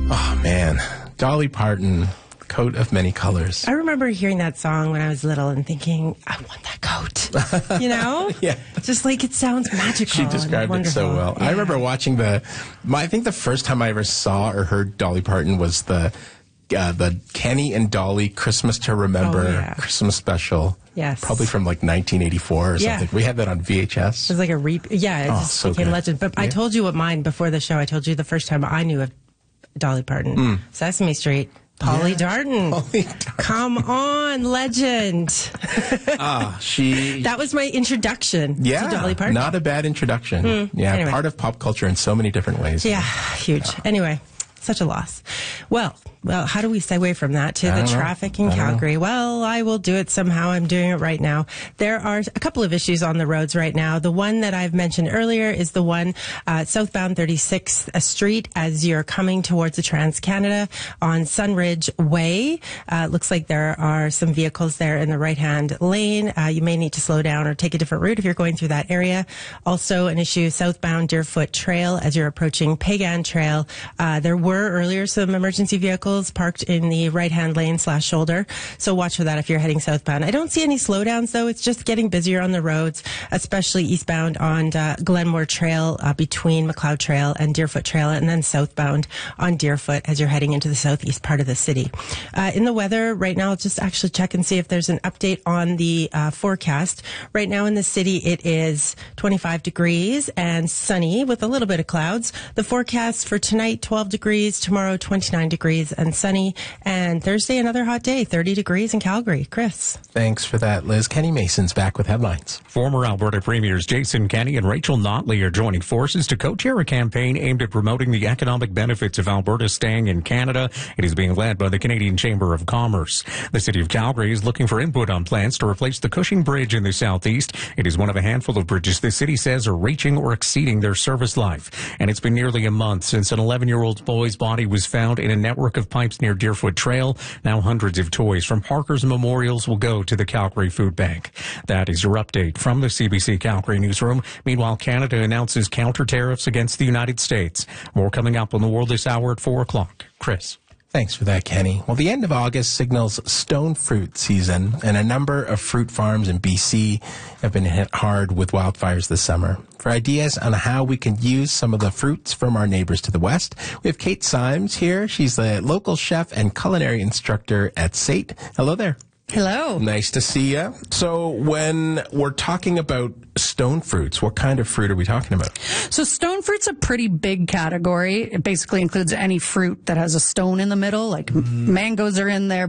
Oh, man. Dolly Parton, Coat of Many Colors. I remember hearing that song when I was little and thinking, I want that coat. You know? Yeah. Just like it sounds magical. She described it so well. Yeah. I remember watching I think the first time I ever saw or heard Dolly Parton was the Kenny and Dolly Christmas to Remember Christmas special. Yes. Probably from like 1984 or something. We had that on VHS. It was like a it just so became good. legend. But I told you what mine before the show. I told you the first time I knew of Dolly Parton. Sesame Street. Polly Darton. Come on, legend. That was my introduction to Dolly Parton. Not a bad introduction. Anyway. Part of pop culture in so many different ways. Yeah, huge. Anyway, such a loss. Well, how do we segue from that to the traffic in Calgary? Well, I will do it somehow. I'm doing it right now. There are a couple of issues on the roads right now. The one that I've mentioned earlier is the one southbound 36th Street as you're coming towards the Trans-Canada on Sunridge Way. Looks like there are some vehicles there in the right-hand lane. You may need to slow down or take a different route if you're going through that area. Also an issue southbound Deerfoot Trail as you're approaching Pagan Trail. There were earlier some emergency vehicles parked in the right-hand lane /shoulder. So watch for that if you're heading southbound. I don't see any slowdowns, though. It's just getting busier on the roads, especially eastbound on Glenmore Trail between McLeod Trail and Deerfoot Trail, and then southbound on Deerfoot as you're heading into the southeast part of the city. In the weather, right now, I'll just actually check and see if there's an update on the forecast. Right now in the city, it is 25 degrees and sunny with a little bit of clouds. The forecast for tonight, 12 degrees, tomorrow, 29 degrees and sunny, and Thursday, another hot day, 30 degrees in Calgary. Chris. Thanks for that, Liz. Kenny Mason's back with headlines. Former Alberta Premiers Jason Kenney and Rachel Notley are joining forces to co-chair a campaign aimed at promoting the economic benefits of Alberta staying in Canada. It is being led by the Canadian Chamber of Commerce. The City of Calgary is looking for input on plans to replace the Cushing Bridge in the southeast. It is one of a handful of bridges the city says are reaching or exceeding their service life. And it's been nearly a month since an 11-year-old boy's body was found in a network of pipes near Deerfoot Trail. Now hundreds of toys from Parker's Memorials will go to the Calgary Food Bank. That is your update from the CBC Calgary newsroom. Meanwhile, Canada announces counter tariffs against the United States. More coming up on the world this hour at 4 o'clock. Chris. Thanks for that, Kenny. Well, the end of August signals stone fruit season, and a number of fruit farms in BC have been hit hard with wildfires this summer. For ideas on how we can use some of the fruits from our neighbors to the west, we have Kate Symes here. She's the local chef and culinary instructor at SAIT. Hello there. Hello. Nice to see you. So when we're talking about stone fruits, what kind of fruit are we talking about? So stone fruit's a pretty big category. It basically includes any fruit that has a stone in the middle, like mangoes are in there,